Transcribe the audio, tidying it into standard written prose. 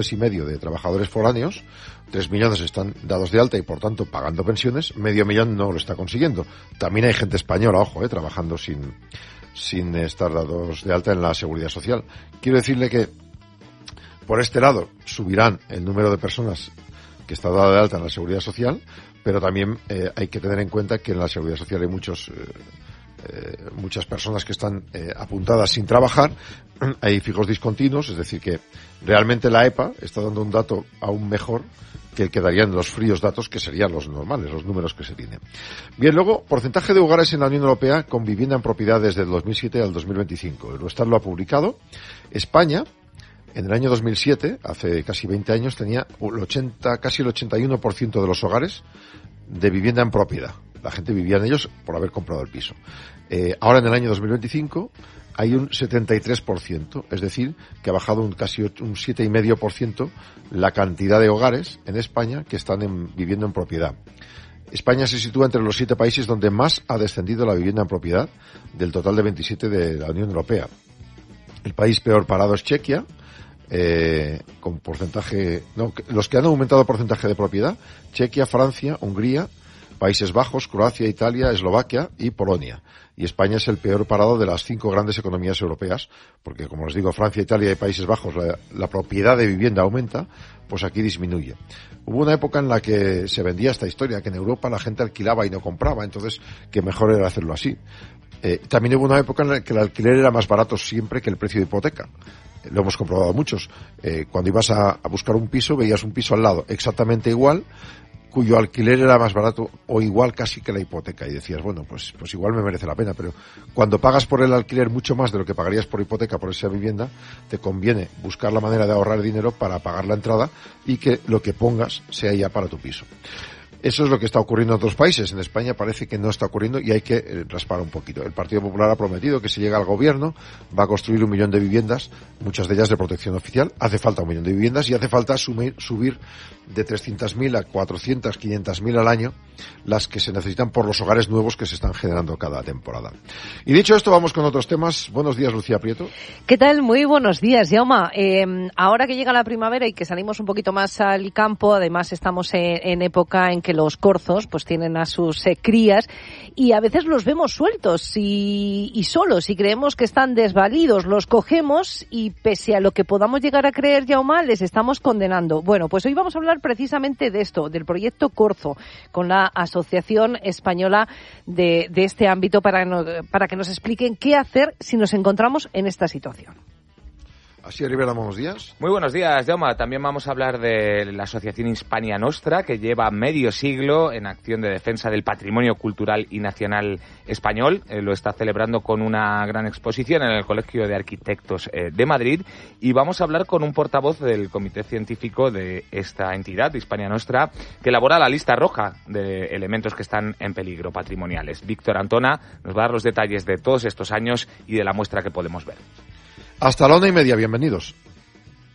y medio de trabajadores foráneos, 3 millones están dados de alta y por tanto pagando pensiones, medio millón no lo está consiguiendo. También hay gente española, ojo, trabajando sin estar dados de alta en la seguridad social. Quiero decirle que por este lado subirán el número de personas que está dada de alta en la seguridad social, pero también hay que tener en cuenta que en la seguridad social hay muchas personas que están apuntadas sin trabajar, hay fijos discontinuos, es decir que realmente la EPA está dando un dato aún mejor que el que darían los fríos datos, que serían los normales, los números que se tienen. Bien, luego, porcentaje de hogares en la Unión Europea con vivienda en propiedad desde el 2007 al 2025. El Eurostat lo ha publicado. España, en el año 2007, hace casi 20 años, tenía casi el 81% de los hogares de vivienda en propiedad. La gente vivía en ellos por haber comprado el piso. Ahora, en el año 2025, hay un 73%, es decir, que ha bajado casi un 7,5% la cantidad de hogares en España que están viviendo en propiedad. España se sitúa entre los 7 países donde más ha descendido la vivienda en propiedad del total de 27 de la Unión Europea. El país peor parado es Chequia, con porcentaje, los que han aumentado porcentaje de propiedad: Chequia, Francia, Hungría, Países Bajos, Croacia, Italia, Eslovaquia y Polonia. Y España es el peor parado de las 5 grandes economías europeas, porque, como les digo, Francia, Italia y Países Bajos, la propiedad de vivienda aumenta, pues aquí disminuye. Hubo una época en la que se vendía esta historia, que en Europa la gente alquilaba y no compraba, entonces que mejor era hacerlo así. También hubo una época en la que el alquiler era más barato siempre que el precio de hipoteca. Lo hemos comprobado muchos. Cuando ibas a buscar un piso, veías un piso al lado exactamente igual, cuyo alquiler era más barato o igual casi que la hipoteca, y decías, bueno, pues igual me merece la pena, pero cuando pagas por el alquiler mucho más de lo que pagarías por hipoteca por esa vivienda, te conviene buscar la manera de ahorrar dinero para pagar la entrada y que lo que pongas sea ya para tu piso. Eso es lo que está ocurriendo en otros países. En España parece que no está ocurriendo y hay que raspar un poquito. El Partido Popular ha prometido que si llega al gobierno va a construir 1 millón de viviendas, muchas de ellas de protección oficial. Hace falta 1 millón de viviendas y hace falta subir de 300.000 a 400, 500.000 al año las que se necesitan por los hogares nuevos que se están generando cada temporada. Y dicho esto, vamos con otros temas. Buenos días, Lucía Prieto. ¿Qué tal? Muy buenos días, Jaume. Ahora que llega la primavera y que salimos un poquito más al campo, además estamos en época en que los corzos pues tienen a sus crías y a veces los vemos sueltos y solos y creemos que están desvalidos. Los cogemos y pese a lo que podamos llegar a creer, Jaume, les estamos condenando. Bueno, pues hoy vamos a hablar precisamente de esto, del proyecto Corzo, con la Asociación Española de este ámbito para que nos expliquen qué hacer si nos encontramos en esta situación. Así, Rivera, buenos días. Muy buenos días, Jaume. También vamos a hablar de la Asociación Hispania Nostra, que lleva medio siglo en acción de defensa del patrimonio cultural y nacional español. Lo está celebrando con una gran exposición en el Colegio de Arquitectos de Madrid. Y vamos a hablar con un portavoz del comité científico de esta entidad, Hispania Nostra, que elabora la lista roja de elementos que están en peligro patrimoniales. Víctor Antona nos va a dar los detalles de todos estos años y de la muestra que podemos ver. Hasta la 1:30, bienvenidos.